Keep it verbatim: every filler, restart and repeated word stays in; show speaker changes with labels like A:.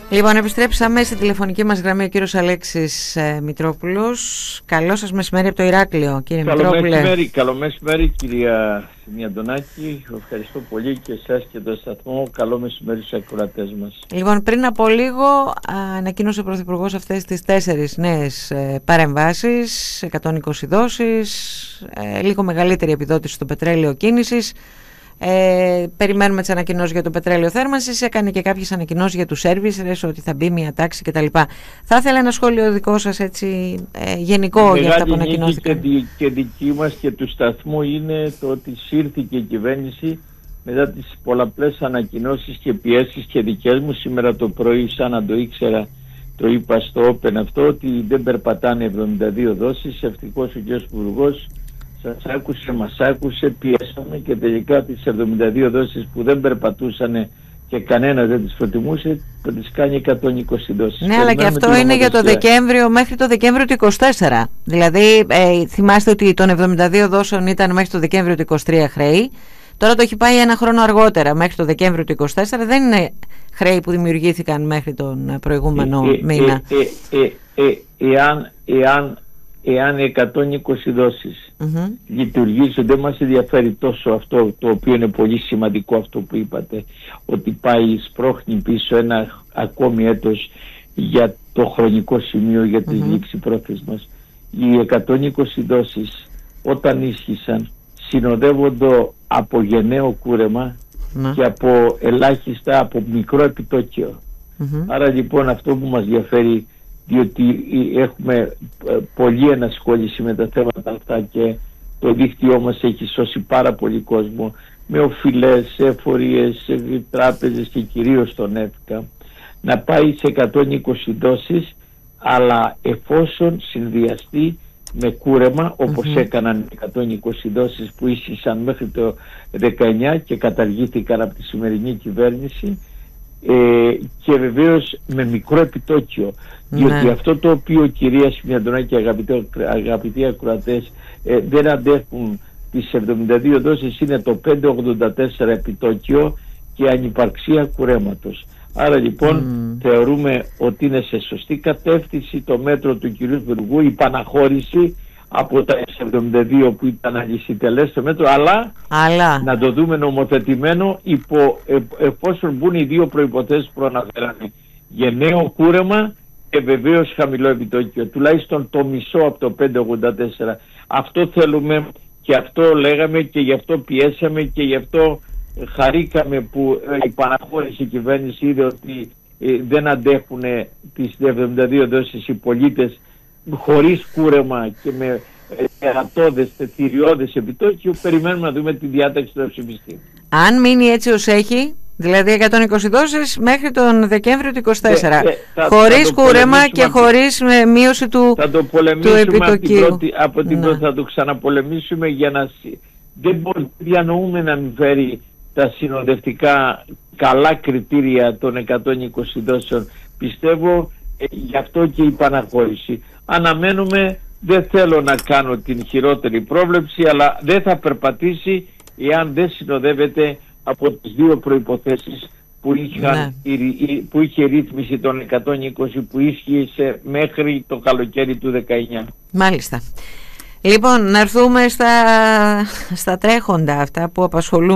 A: Λοιπόν, επιστρέψαμε στη τηλεφωνική μας γραμμή ο κύριος Αλέξης ε, Μητρόπουλος. Καλό σας μεσημέρι από το Ηράκλειο, κύριε
B: καλό
A: Μητρόπουλε.
B: Μεσημέρι, καλό μεσημέρι, κυρία Μιαντονάκη. Ευχαριστώ πολύ και εσάς και τον σταθμό. Καλό μεσημέρι στους ακροατές μας.
A: Λοιπόν, πριν από λίγο ανακοίνωσε ο Πρωθυπουργός αυτές τις τέσσερις νέες ε, παρεμβάσεις, εκατόν είκοσι δόσεις, ε, λίγο μεγαλύτερη επιδότηση στο πετρέλαιο κίνησης. Ε, περιμένουμε τις ανακοινώσεις για το πετρέλαιο θέρμανσης. Έκανε και κάποιες ανακοινώσεις για τους σέρβισρες, ότι θα μπει μια τάξη κτλ. Θα ήθελα ένα σχόλιο δικό σας, έτσι, ε, γενικό,
B: μεγάλη
A: για αυτά που ανακοινώθηκαν.
B: Και, και δική μας και του σταθμού είναι το ότι σύρθηκε η κυβέρνηση μετά τις πολλαπλές ανακοινώσεις και πιέσεις και δικές μου. Σήμερα το πρωί, σαν να το ήξερα, το είπα στο Open αυτό, ότι δεν περπατάνε εβδομήντα δύο δόσεις. Ευτυχώς ο κ. Υπουργός σας άκουσε, μας άκουσε, πιέσαμε και τελικά τις εβδομήντα δύο δόσεις που δεν περπατούσαν και κανένα δεν τις προτιμούσε, θα τις κάνει εκατόν είκοσι δόσεις.
A: Ναι, αλλά και αυτό είναι για το Δεκέμβριο, μέχρι το Δεκέμβριο του είκοσι τέσσερα. Δηλαδή, ε, θυμάστε ότι των εβδομήντα δύο δόσεων ήταν μέχρι το Δεκέμβριο του είκοσι τρία χρέη. Τώρα το έχει πάει ένα χρόνο αργότερα, μέχρι το Δεκέμβριο του είκοσι τέσσερα. Δεν είναι χρέη που δημιουργήθηκαν μέχρι τον προηγούμενο
B: ε, ε,
A: μήνα.
B: Ε, ε, ε, ε, εάν, εάν Εάν εκατόν είκοσι δόσεις mm-hmm. λειτουργήσουν, δεν μας ενδιαφέρει τόσο αυτό, το οποίο είναι πολύ σημαντικό αυτό που είπατε, ότι πάει σπρώχνει πίσω ένα ακόμη έτος για το χρονικό σημείο για τη mm-hmm. λήξη πρόθεσης μας. Οι εκατόν είκοσι δόσεις όταν ίσχυσαν συνοδεύονται από γενναίο κούρεμα mm-hmm. και από ελάχιστα από μικρό επιτόκιο. Mm-hmm. Άρα λοιπόν αυτό που μας ενδιαφέρει, διότι έχουμε πολλή ενασχόληση με τα θέματα αυτά και το δίκτυό μας έχει σώσει πάρα πολύ κόσμο με οφειλές, εφορίες, τράπεζες και κυρίως τον ΕΦΚΑ, να πάει σε εκατόν είκοσι δόσεις, αλλά εφόσον συνδυαστεί με κούρεμα, όπως mm-hmm. έκαναν εκατόν είκοσι δόσεις που ίσχυσαν μέχρι το δεκαεννιά και καταργήθηκαν από τη σημερινή κυβέρνηση, Ε, και βεβαίως με μικρό επιτόκιο, διότι ναι. αυτό το οποίο, κυρία Σιμιαντονάκη και αγαπητοί, αγαπητοί ακροατές, ε, δεν αντέχουν τις εβδομήντα δύο δόσεις, είναι το πέντε κόμμα ογδόντα τέσσερα επιτόκιο και ανυπαρξία κουρέματος. Άρα λοιπόν mm. θεωρούμε ότι είναι σε σωστή κατεύθυνση το μέτρο του κυρίου Υπουργού, η παναχώρηση από τα εβδομήντα δύο που ήταν αλυσιτελές στο μέτρο, αλλά, αλλά να το δούμε νομοθετημένο υπό, ε, εφόσον μπουν οι δύο προϋποθέσεις που προαναφέραμε, γενναίο κούρεμα και βεβαίως χαμηλό επιτόκιο, τουλάχιστον το μισό από το πέντε κόμμα ογδόντα τέσσερα. Αυτό θέλουμε και αυτό λέγαμε και γι' αυτό πιέσαμε και γι' αυτό χαρήκαμε που η παραχώρηση κυβέρνηση είδε ότι ε, δεν αντέχουν τις εβδομήντα δύο δόσεις οι πολίτες χωρίς κούρεμα και με ερατώδες, θηριώδες επιτόκιο. Περιμένουμε να δούμε τη διάταξη του ψηφιστή. Αν
A: μείνει έτσι ως έχει, δηλαδή εκατόν είκοσι δόσεις μέχρι τον Δεκέμβριο του είκοσι τέσσερα, ε, ε, θα, χωρίς θα κούρεμα και χωρίς με μείωση του,
B: θα το
A: του επιτοκίου.
B: Από την πρώτη, από την πρώτη θα το ξαναπολεμήσουμε, για να δεν διανοούμε να μην φέρει τα συνοδευτικά καλά κριτήρια των εκατόν είκοσι δόσεων. Πιστεύω ε, γι' αυτό και η παναχώρηση. Αναμένουμε, δεν θέλω να κάνω την χειρότερη πρόβλεψη, αλλά δεν θα περπατήσει εάν δεν συνοδεύεται από τις δύο προϋποθέσεις που, είχαν, ναι. η, που είχε ρύθμιση των εκατόν είκοσι που ίσχυσε μέχρι το καλοκαίρι του δεκαεννιά.
A: Μάλιστα. Λοιπόν, να έρθουμε στα, στα τρέχοντα, αυτά που απασχολούν